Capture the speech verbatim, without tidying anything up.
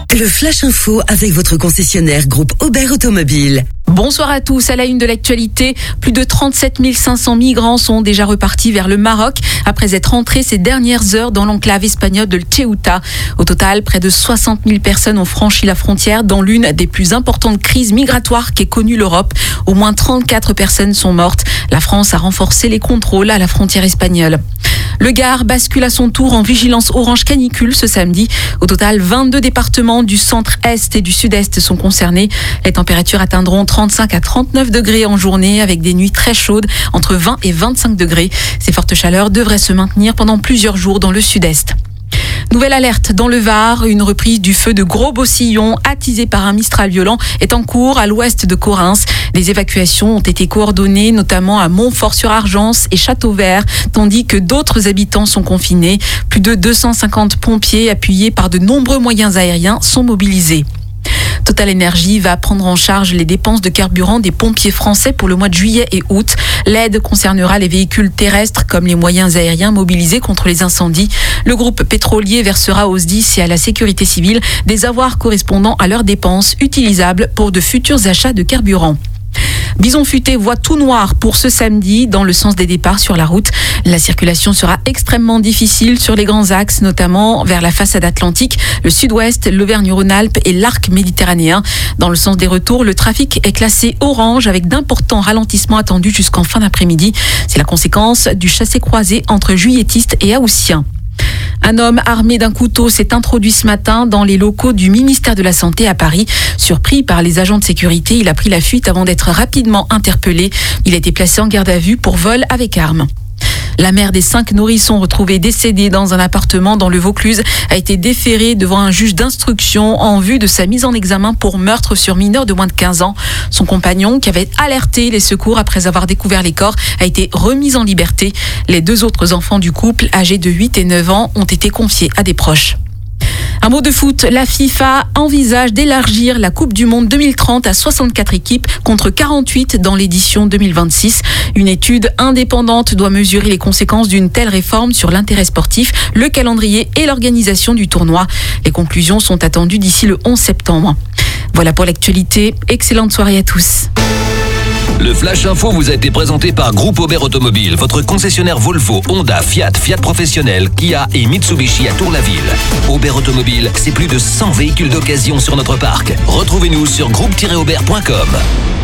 Le Flash Info avec votre concessionnaire groupe Aubert Automobile. Bonsoir à tous. À la une de l'actualité, plus de trente-sept mille cinq cents migrants sont déjà repartis vers le Maroc après être entrés ces dernières heures dans l'enclave espagnole de Ceuta. Au total, près de soixante mille personnes ont franchi la frontière dans l'une des plus importantes crises migratoires qu'ait connue l'Europe. Au moins trente-quatre personnes sont mortes. La France a renforcé les contrôles à la frontière espagnole. Le Gard bascule à son tour en vigilance orange canicule ce samedi. Au total, vingt-deux départements du centre-est et du sud-est sont concernés. Les températures atteindront trente-cinq à trente-neuf degrés en journée avec des nuits très chaudes entre vingt et vingt-cinq degrés. Ces fortes chaleurs devraient se maintenir pendant plusieurs jours dans le sud-est. Nouvelle alerte dans le Var, une reprise du feu de Gros-Bossillon attisé par un Mistral violent est en cours à l'ouest de Correns. Des évacuations ont été coordonnées notamment à Montfort-sur-Argence et Châteauvert, tandis que d'autres habitants sont confinés. Plus de deux cent cinquante pompiers appuyés par de nombreux moyens aériens sont mobilisés. Total Energy va prendre en charge les dépenses de carburant des pompiers français pour le mois de juillet et août. L'aide concernera les véhicules terrestres comme les moyens aériens mobilisés contre les incendies. Le groupe pétrolier versera aux S D I S et à la sécurité civile des avoirs correspondant à leurs dépenses utilisables pour de futurs achats de carburant. Bison Futé voit tout noir pour ce samedi dans le sens des départs sur la route. La circulation sera extrêmement difficile sur les grands axes, notamment vers la façade atlantique, le sud-ouest, l'Auvergne-Rhône-Alpes et l'arc méditerranéen. Dans le sens des retours, le trafic est classé orange avec d'importants ralentissements attendus jusqu'en fin d'après-midi. C'est la conséquence du chassé-croisé entre juilletistes et haussiens. Un homme armé d'un couteau s'est introduit ce matin dans les locaux du ministère de la Santé à Paris. Surpris par les agents de sécurité, il a pris la fuite avant d'être rapidement interpellé. Il a été placé en garde à vue pour vol avec arme. La mère des cinq nourrissons retrouvés décédés dans un appartement dans le Vaucluse a été déférée devant un juge d'instruction en vue de sa mise en examen pour meurtre sur mineur de moins de quinze ans. Son compagnon, qui avait alerté les secours après avoir découvert les corps, a été remis en liberté. Les deux autres enfants du couple, âgés de huit et neuf ans, ont été confiés à des proches. Un mot de foot, la FIFA envisage d'élargir la Coupe du Monde deux mille trente à soixante-quatre équipes contre quarante-huit dans l'édition deux mille vingt-six. Une étude indépendante doit mesurer les conséquences d'une telle réforme sur l'intérêt sportif, le calendrier et l'organisation du tournoi. Les conclusions sont attendues d'ici le onze septembre. Voilà pour l'actualité. Excellente soirée à tous. Le Flash Info vous a été présenté par Groupe Aubert Automobile, votre concessionnaire Volvo, Honda, Fiat, Fiat Professionnel, Kia et Mitsubishi à Tour-la-Ville. Aubert Automobile, c'est plus de cent véhicules d'occasion sur notre parc. Retrouvez-nous sur groupe tiret aubert point com.